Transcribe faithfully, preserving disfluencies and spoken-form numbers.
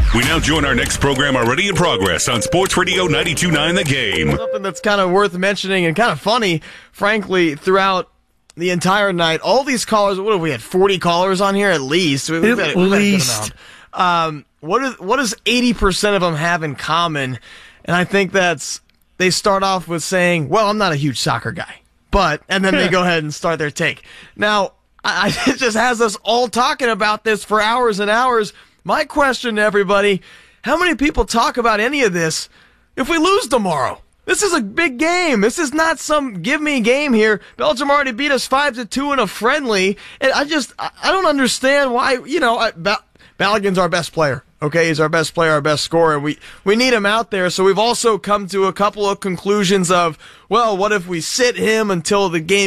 We now join our next program already in progress on Sports Radio ninety-two point nine The Game. Something that's kind of worth mentioning and kind of funny, frankly, throughout the entire night. All these callers, what have we had, forty callers on here at least? We've At had, we've least. had a good amount. Um, what, is, what does eighty percent of them have in common? And I think that's, they start off with saying, well, I'm not a huge soccer guy. But, and then they go ahead and start their take. Now, I, it just has us all talking about this for hours and hours. My question to everybody, how many people talk about any of this if we lose tomorrow? This is a big game. This is not some give-me game here. Belgium already beat us five to two in a friendly. And I just, I, I don't understand why, you know, I, ba- Balogun's our best player. Okay, he's our best player, our best scorer. We we need him out there. So we've also come to a couple of conclusions of, well, what if we sit him until the game